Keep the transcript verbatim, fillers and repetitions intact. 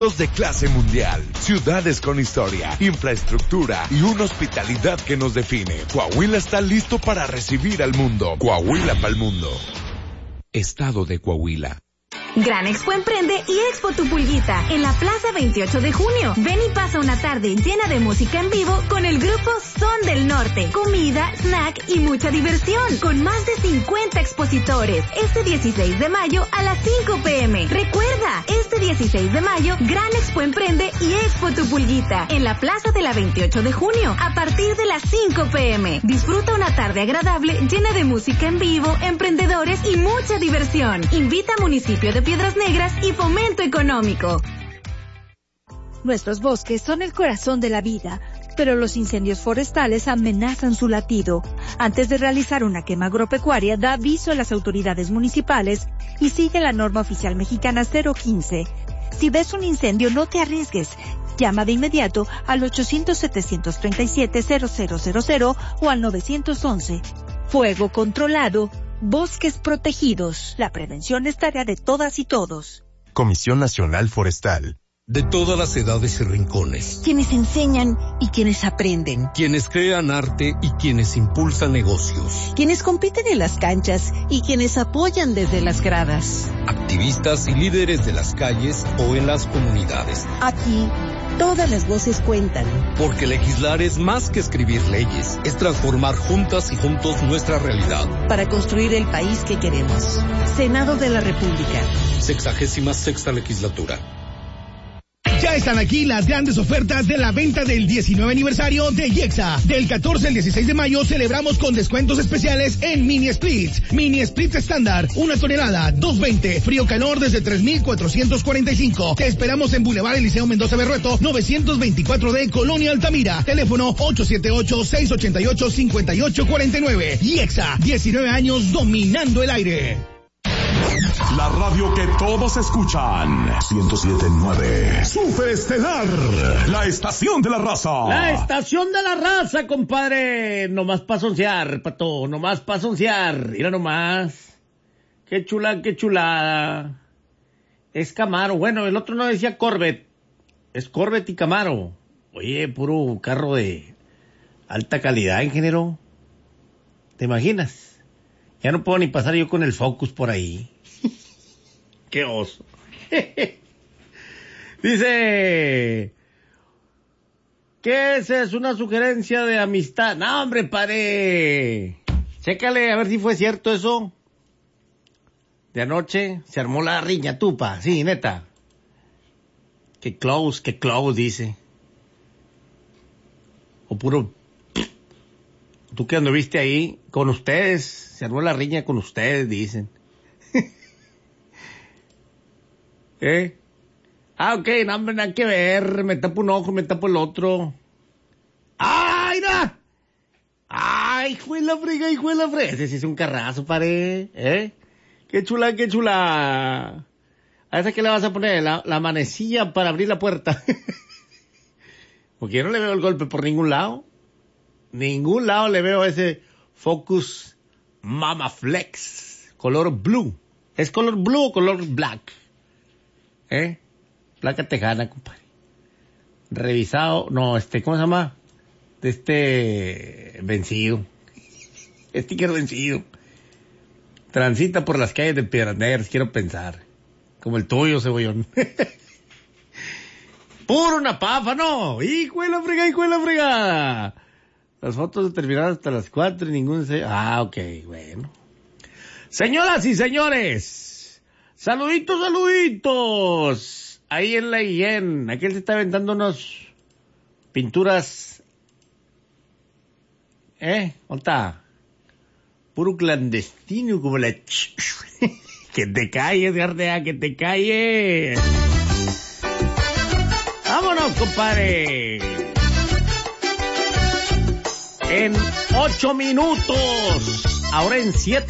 de clase mundial, ciudades con historia, infraestructura y una hospitalidad que nos define. Coahuila está listo para recibir al mundo. Coahuila pa'l mundo. Estado de Coahuila. Gran Expo Emprende y Expo Tu Pulguita en la Plaza veintiocho de junio. Ven y pasa una tarde llena de música en vivo con el grupo Son del Norte. Comida, snack y mucha diversión con más de cincuenta expositores. Este dieciséis de mayo a las cinco pe eme. Recuerda, este dieciséis de mayo, Gran Expo Emprende y Expo Tu Pulguita en la Plaza de la veintiocho de junio a partir de las cinco pe eme. Disfruta una tarde agradable llena de música en vivo, emprendedores y mucha diversión. Invita a Municipio de Piedras Negras y Fomento Económico. Nuestros bosques son el corazón de la vida, pero los incendios forestales amenazan su latido. Antes de realizar una quema agropecuaria, da aviso a las autoridades municipales y sigue la norma oficial mexicana cero quince. Si ves un incendio, no te arriesgues. Llama de inmediato al ochocientos, setecientos treinta y siete, cero cero cero cero o al novecientos once. Fuego controlado. Bosques protegidos. La prevención es tarea de todas y todos. Comisión Nacional Forestal. De todas las edades y rincones. Quienes enseñan y quienes aprenden. Quienes crean arte y quienes impulsan negocios. Quienes compiten en las canchas y quienes apoyan desde las gradas. Activistas y líderes de las calles o en las comunidades. Aquí, todas las voces cuentan. Porque legislar es más que escribir leyes, es transformar juntas y juntos nuestra realidad. Para construir el país que queremos. Senado de la República. Sexagésima sexta legislatura. Ya están aquí las grandes ofertas de la venta del diecinueve aniversario de Yexa. Del catorce al dieciséis de mayo celebramos con descuentos especiales en Mini Splits. Mini Splits estándar, una tonelada, dos veinte. Frío calor desde tres mil cuatrocientos cuarenta y cinco. Te esperamos en Boulevard Eliseo Mendoza Berrueto, novecientos veinticuatro D, Colonia Altamira. Teléfono ocho siete ocho, seis ocho ocho, cinco ocho cuatro nueve. Yexa, diecinueve años dominando el aire. La radio que todos escuchan. ciento siete punto nueve. Superestelar. La estación de la raza. La estación de la raza, compadre. Nomás pa' soncear, pato. Nomás pa' soncear. Mira nomás. Qué chula, qué chulada. Es Camaro. Bueno, el otro no decía Corvette. Es Corvette y Camaro. Oye, puro carro de alta calidad, ingeniero. ¿Te imaginas? Ya no puedo ni pasar yo con el Focus por ahí. ¡Qué oso! Dice... ¿Qué es? Es una sugerencia de amistad. No, hombre, pare. Chécale a ver si fue cierto eso. De anoche se armó la riña tupa. Sí, neta. Que close, que close, dice. O puro... ¿Tú qué anduviste ahí? Con ustedes. Se armó la riña con ustedes, dicen. ¿Eh? Ah, ok, no, hombre, nada que ver. Me tapo un ojo, me tapo el otro. ¡Ay, no! ¡Ay, hijo de la frega, hijo de la frega! Ese sí es un carrazo, pare. ¿Eh? ¡Qué chula, qué chula! ¿A esa qué le vas a poner? La, la manecilla para abrir la puerta. Porque yo no le veo el golpe por ningún lado. Ningún lado le veo ese Focus Mama Flex. Color blue. ¿Es color blue o color black? ¿Eh? Placa tejana, compadre. Revisado, no, este, ¿cómo se llama? De este vencido. Sticker vencido. Transita por las calles de Piedras Negras, quiero pensar. Como el tuyo, cebollón. Puro una pafa, ¿no? Hijo de la fregada, hijo de la fregada. Las fotos terminaron hasta las cuatro y ningún se... Ah, ok, bueno. Señoras y señores, saluditos, saluditos. Ahí en la I E N, aquel se está aventando unas pinturas. ¿Eh? ¿Dónde está? Puro clandestino como la... Que te calles, Gardea, que te calles. Vámonos, compadre. En ocho minutos, ahora en siete